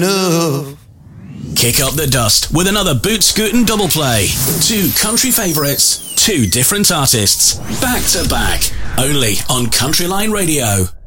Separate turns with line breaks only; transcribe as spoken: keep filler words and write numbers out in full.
No.
Kick up the dust with another Boot Scootin' double play. Two country favourites, two different artists, back to back, only on Country Line Radio.